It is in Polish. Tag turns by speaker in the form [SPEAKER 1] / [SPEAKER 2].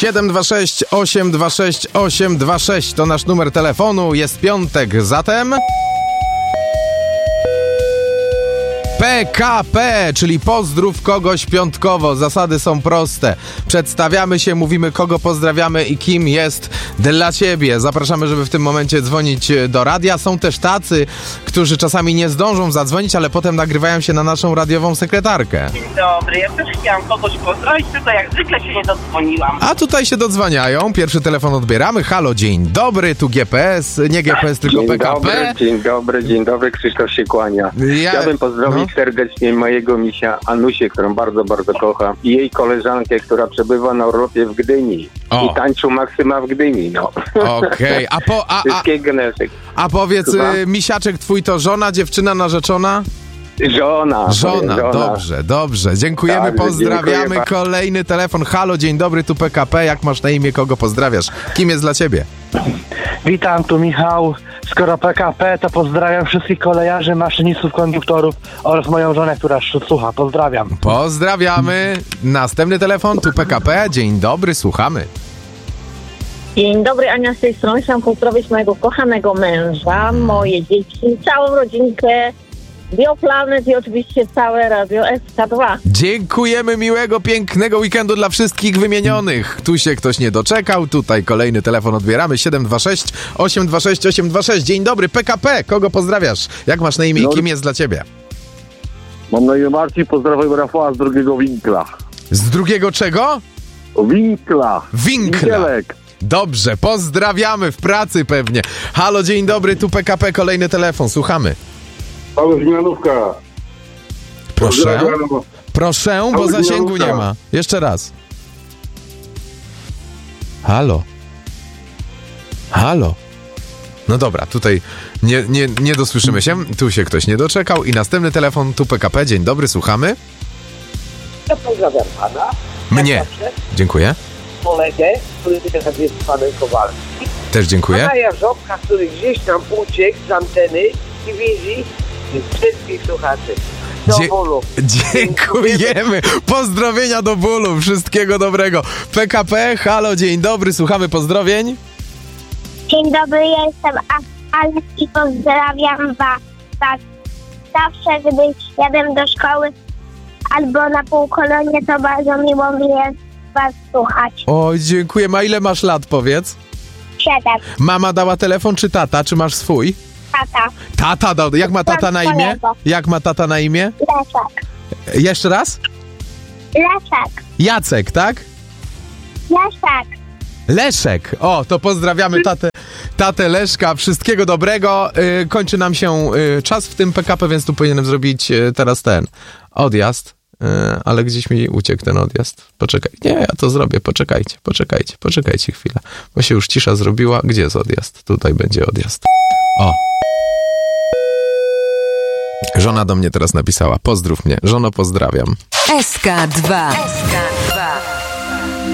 [SPEAKER 1] 726 826 826 to nasz numer telefonu. Jest piątek, zatem... PKP, czyli pozdrów kogoś piątkowo. Zasady są proste. Przedstawiamy się, mówimy kogo pozdrawiamy i kim jest dla ciebie. Zapraszamy, żeby w tym momencie dzwonić do radia. Są też tacy, którzy czasami nie zdążą zadzwonić, ale potem nagrywają się na naszą radiową sekretarkę.
[SPEAKER 2] Dzień dobry, ja też chciałam kogoś pozdrowić, tylko jak zwykle się nie dodzwoniłam.
[SPEAKER 1] A tutaj się dodzwaniają. Pierwszy telefon odbieramy. Halo, dzień dobry, tu GPS, nie GPS, tylko
[SPEAKER 3] dzień
[SPEAKER 1] PKP.
[SPEAKER 3] Dzień dobry, Krzysztof się kłania. Chciałbym pozdrowić serdecznie mojego misia Anusię, którą bardzo, bardzo kocham, i jej koleżankę, która przebywa na urlopie w Gdyni. I tańczył Maksyma w Gdyni, no.
[SPEAKER 1] Okej.
[SPEAKER 3] Wszystkiego najlepszego.
[SPEAKER 1] A powiedz, misiaczek twój to żona, dziewczyna, narzeczona?
[SPEAKER 3] Żona.
[SPEAKER 1] Dobrze. Dziękujemy, tak, pozdrawiamy. Dziękuję. Kolejny telefon. Halo, dzień dobry, tu PKP. Jak masz na imię, kogo pozdrawiasz? Kim jest dla ciebie?
[SPEAKER 4] Witam, tu Michał. Skoro PKP, to pozdrawiam wszystkich kolejarzy, maszynistów, konduktorów oraz moją żonę, która słucha. Pozdrawiam.
[SPEAKER 1] Pozdrawiamy. Następny telefon, tu PKP. Dzień dobry, słuchamy.
[SPEAKER 5] Dzień dobry, Ania z tej strony. Chciałam pozdrowić mojego kochanego męża, moje dzieci, całą rodzinkę, Bioplanet i oczywiście całe Radio SK2.
[SPEAKER 1] Dziękujemy, miłego, pięknego weekendu dla wszystkich wymienionych. Tu się ktoś nie doczekał, tutaj kolejny telefon odbieramy, 726 826 826. Dzień dobry, PKP, kogo pozdrawiasz? Jak masz na imię i kim jest dla ciebie?
[SPEAKER 6] Mam na imię Marcin, pozdrawiam Rafała z drugiego winkla.
[SPEAKER 1] Z drugiego czego?
[SPEAKER 6] Winkla.
[SPEAKER 1] Winkielek. Dobrze, pozdrawiamy, w pracy pewnie. Halo, dzień dobry, tu PKP, kolejny telefon, słuchamy.
[SPEAKER 6] Halo, zmianówka.
[SPEAKER 1] Proszę, bo zasięgu nie ma. Jeszcze raz. Halo. No dobra, tutaj nie dosłyszymy się. Tu się ktoś nie doczekał. I następny telefon, tu PKP. Dzień dobry, słuchamy.
[SPEAKER 2] Ja pozdrawiam pana.
[SPEAKER 1] Mnie. Dziękuję.
[SPEAKER 2] Kolegę, który teraz jest panem Kowalskim.
[SPEAKER 1] Też dziękuję.
[SPEAKER 2] Pana Jarzobka, który gdzieś tam uciekł z anteny i widzi wszystkich słuchaczy. Do bólu.
[SPEAKER 1] Dziękujemy. Pozdrowienia do bólu. Wszystkiego dobrego. PKP, halo, dzień dobry. Słuchamy pozdrowień.
[SPEAKER 7] Dzień dobry, ja jestem Alex i pozdrawiam was. Zawsze, gdy jadę do szkoły albo na półkolonie, to bardzo miło mi jest was słuchać.
[SPEAKER 1] Oj, dziękujemy. A ile masz lat, powiedz?
[SPEAKER 7] 7.
[SPEAKER 1] Mama dała telefon, czy tata, czy masz swój? Tata dał. Jak ma tata na imię?
[SPEAKER 7] Leszek.
[SPEAKER 1] Jeszcze raz?
[SPEAKER 7] Leszek.
[SPEAKER 1] Jacek, tak? Leszek. O, to pozdrawiamy tatę Leszka. Wszystkiego dobrego. Kończy nam się czas w tym PKP, więc tu powinienem zrobić teraz ten odjazd. Ale gdzieś mi uciekł ten odjazd. Poczekaj. Nie, ja to zrobię. Poczekajcie chwilę. Bo się już cisza zrobiła. Gdzie jest odjazd? Tutaj będzie odjazd. O. Żona do mnie teraz napisała. Pozdrów mnie. Żono, pozdrawiam.
[SPEAKER 8] SK2.